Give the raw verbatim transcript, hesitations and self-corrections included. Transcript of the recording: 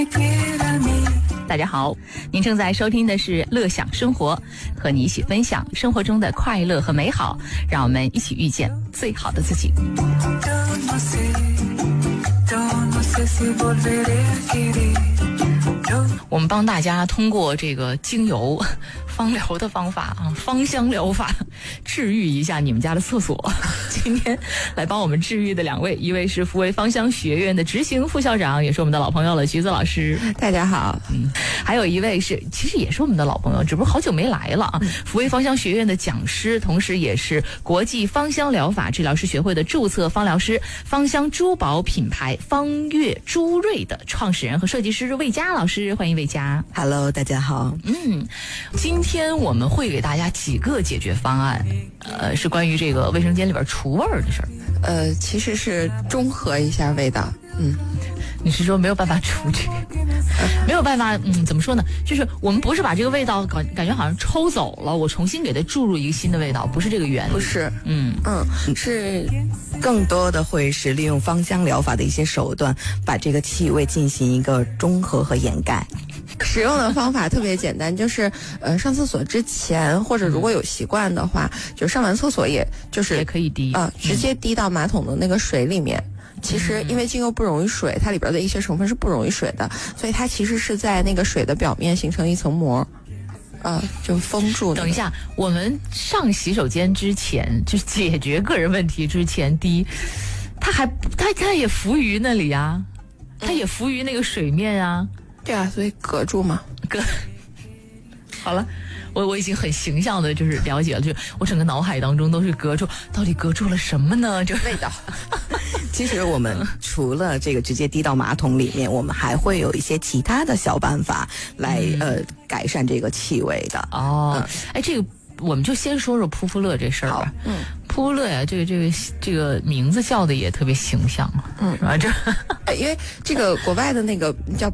大家好，您正在收听的是乐享生活，和你一起分享生活中的快乐和美好，让我们一起遇见最好的自己。我们帮大家通过这个精油芳疗的方法啊，芳香疗法治愈一下你们家的厕所。今天来帮我们治愈的两位，一位是福威芳香学院的执行副校长，也是我们的老朋友了，橘子老师。 大家好。 嗯，还有一位是其实也是我们的老朋友，只不过好久没来了啊。福威芳香学院的讲师，同时也是国际芳香疗法治疗师学会的注册芳疗师，芳香珠宝品牌芳悦珠瑞的创始人和设计师魏佳老师，欢迎魏佳。 Hello， 大家好。 嗯，今天我们会给大家几个解决方案，呃，是关于这个卫生间里边除味儿的事儿。 呃，其实是中和一下味道。嗯， 你是说没有办法除去，没有办法，嗯，怎么说呢？就是我们不是把这个味道感感觉好像抽走了，我重新给它注入一个新的味道，不是这个原理。 不是， 嗯嗯，是更多的会是利用芳香疗法的一些手段，把这个气味进行一个中和和掩盖。使用的方法特别简单，就是呃上厕所之前，或者如果有习惯的话，就上完厕所也就是也可以滴啊、呃，直接滴到马桶的那个水里面。其实因为精油不溶于水，它里边的一些成分是不溶于水的，所以它其实是在那个水的表面形成一层膜，呃，就封住、那个。 等一下，我们上洗手间之前，就解决个人问题之前滴，它还它它也浮于那里啊，它也浮于那个水面啊。 对啊，所以隔住嘛， 隔。好了。我我已经很形象的就是了解了，就我整个脑海当中都是隔住，到底隔住了什么呢？就味道。其实我们除了这个直接滴到马桶里面，我们还会有一些其他的小办法来、嗯、呃改善这个气味的。 哦，嗯、哎，这个我们就先说说扑扑乐这事儿吧。 嗯， 扑扑乐呀，这个这个这个名字叫的也特别形象，嗯，是吧？这因为这个国外的那个叫